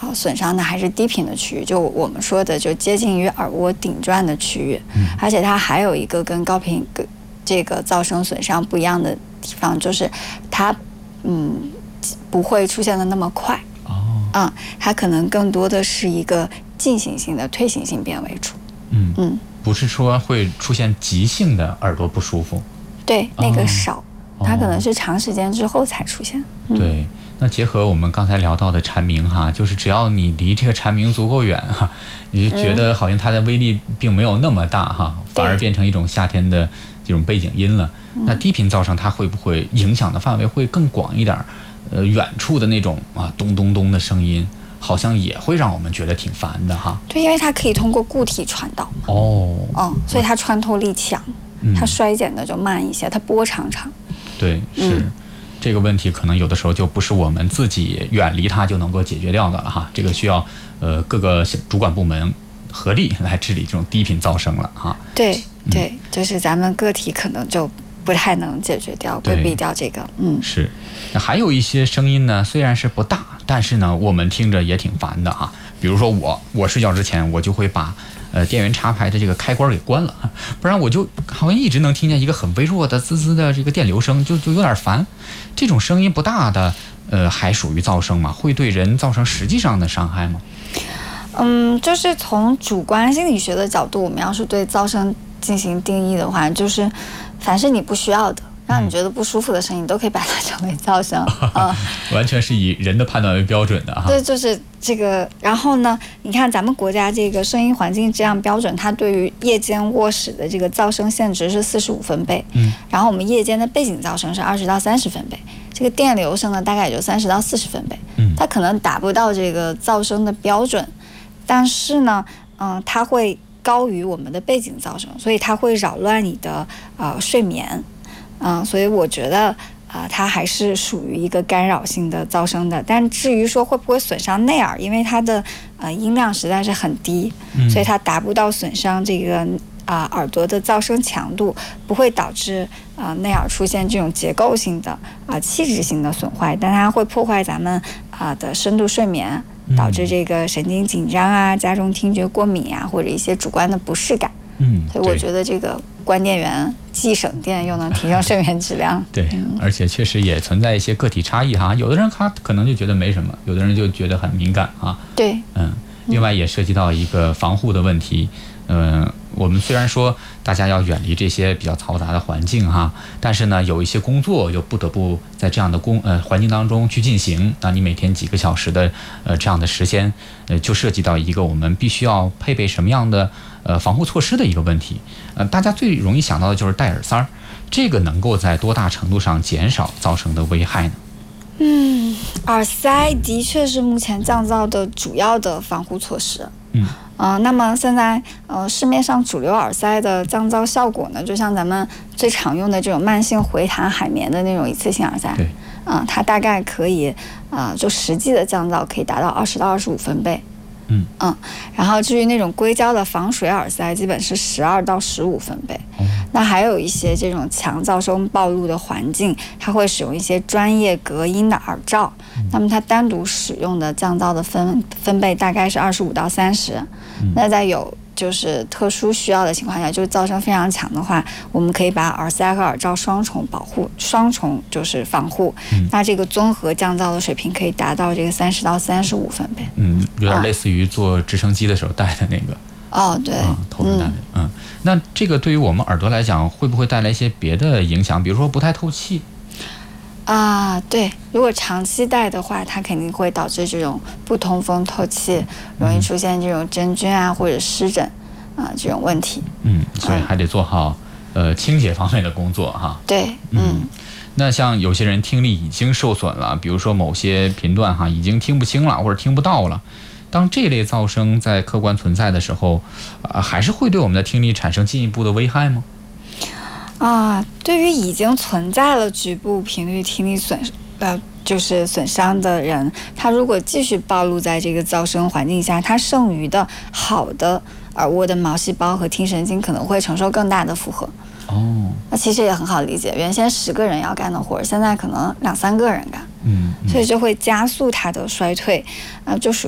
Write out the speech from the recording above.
损伤的还是低频的区域，就我们说的就接近于耳蜗顶转的区域，而且它还有一个跟高频这个噪声损伤不一样的地方，就是它不会出现的那么快。它可能更多的是一个进行性的推行性变为主。 不是说会出现急性的耳朵不舒服。 对，那个少，它可能是长时间之后才出现。 对，那结合我们刚才聊到的蝉鸣哈，就是只要你离这个蝉鸣足够远哈，你就觉得好像它的威力并没有那么大哈，反而变成一种夏天的这种背景音了。那低频噪声它会不会影响的范围会更广一点？远处的那种咚咚咚的声音，好像也会让我们觉得挺烦的哈。 对，因为它可以通过固体传导嘛。所以它穿透力强，它衰减的就慢一些，它波长长。 对，是。这个问题可能有的时候就不是我们自己远离它就能够解决掉的了哈，这个需要各个主管部门合力来治理这种低频噪声了哈。 对，就是咱们个体可能就不太能解决掉、规避掉这个。 是。那还有一些声音呢，虽然是不大，但是呢，我们听着也挺烦的哈。比如说我睡觉之前，我就会把电源插排的这个开关给关了，不然我就好像一直能听见一个很微弱的滋滋的这个电流声，就有点烦。这种声音不大的，还属于噪声吗？会对人造成实际上的伤害吗？ 就是从主观心理学的角度，我们要是对噪声进行定义的话，就是凡是你不需要的，让你觉得不舒服的声音，都可以把它称为噪声。 完全是以人的判断为标准的哈。 对，就是这个。然后呢，你看咱们国家这个声音环境质量标准，它对于夜间卧室的这个噪声限值是45分贝。然后我们夜间的背景噪声是20到30分贝，这个电流声呢大概也就30到40分贝。它可能达不到这个噪声的标准，但是呢，它会高于我们的背景噪声，所以它会扰乱你的睡眠。所以我觉得它还是属于一个干扰性的噪声的。但至于说会不会损伤内耳，因为它的音量实在是很低，所以它达不到损伤这个耳朵的噪声强度，不会导致内耳出现这种结构性的器质性的损坏，但它会破坏咱们的深度睡眠，导致这个神经紧张加重听觉过敏或者一些主观的不适感。所以我觉得这个关电源既省电又能提升睡眠质量。 对，而且确实也存在一些个体差异哈，有的人他可能就觉得没什么，有的人就觉得很敏感啊。 对， 另外也涉及到一个防护的问题。我们虽然说大家要远离这些比较嘈杂的环境哈，但是呢，有一些工作又不得不在这样的环境当中去进行。那你每天几个小时的这样的时间，就涉及到一个我们必须要配备什么样的防护措施的一个问题。大家最容易想到的就是戴耳塞儿，这个能够在多大程度上减少噪声的危害呢？ 耳塞的确是目前降噪的主要的防护措施。那么现在市面上主流耳塞的降噪效果呢，就像咱们最常用的这种慢性回弹海绵的那种一次性耳塞，它大概可以就实际的降噪可以达到20到25分贝。然后至于那种硅胶的防水耳塞，基本是12到15分贝。那还有一些这种强噪声暴露的环境，它会使用一些专业隔音的耳罩，那么它单独使用的降噪的分贝大概是25到30。那在有就是特殊需要的情况下，就是噪声非常强的话，我们可以把耳塞和耳罩双重保护，双重就是防护。那这个综合降噪的水平可以达到这个30到35分贝。 有点类似于坐直升机的时候戴的那个。 对， 头戴的。那这个对于我们耳朵来讲，会不会带来一些别的影响？比如说不太透气？ 对，如果长期戴的话，它肯定会导致这种不通风透气，容易出现这种真菌或者湿疹这种问题。 所以还得做好清洁方面的工作哈。 对， 那像有些人听力已经受损了，比如说某些频段已经听不清了或者听不到了，当这类噪声在客观存在的时候，还是会对我们的听力产生进一步的危害吗？ 对于已经存在了局部频率听力就是损伤的人，他如果继续暴露在这个噪声环境下，他剩余的好的耳蜗的毛细胞和听神经可能会承受更大的负荷。那其实也很好理解，原先10个人要干的活，现在可能2-3个人干，所以就会加速它的衰退，就属